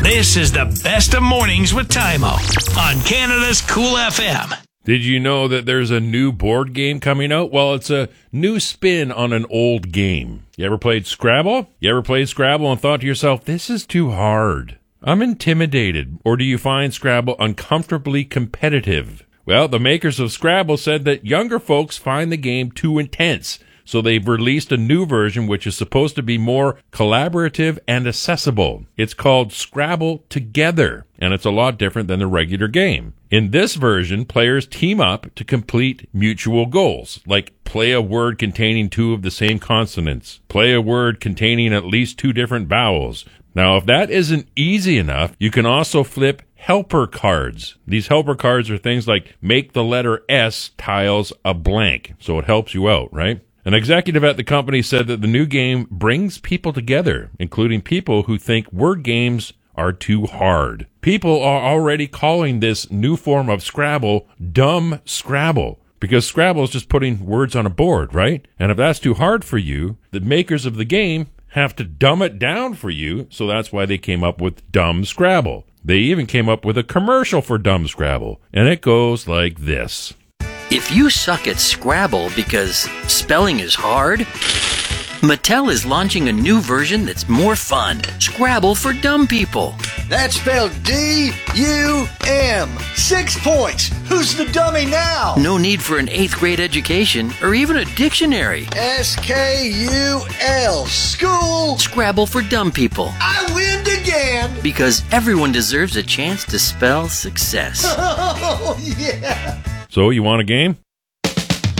This is the best of mornings with Tymo on Canada's Cool FM. Did you know that there's a new board game coming out? Well, it's a new spin on an old game. You ever played Scrabble? You ever played Scrabble and thought to yourself, this is too hard? I'm intimidated. Or do you find Scrabble uncomfortably competitive? Well, the makers of Scrabble said that younger folks find the game too intense. So they've released a new version which is supposed to be more collaborative and accessible. It's called Scrabble Together, and it's a lot different than the regular game. In this version, players team up to complete mutual goals, like play a word containing two of the same consonants, play a word containing at least two different vowels. Now, if that isn't easy enough, you can also flip helper cards. These helper cards are things like make the letter S tiles a blank, so it helps you out, right? An executive at the company said that the new game brings people together, including people who think word games are too hard. People are already calling this new form of Scrabble dumb Scrabble, because Scrabble is just putting words on a board, right? And if that's too hard for you, the makers of the game have to dumb it down for you, so that's why they came up with Dumb Scrabble. They even came up with a commercial for Dumb Scrabble, and it goes like this. If you suck at Scrabble because spelling is hard, Mattel is launching a new version that's more fun. Scrabble for dumb people. That's spelled D-U-M. 6 points. Who's the dummy now? No need for an 8th grade education or even a dictionary. S-K-U-L. School. Scrabble for dumb people. I win again. Because everyone deserves a chance to spell success. Oh, yeah. So, you want a game?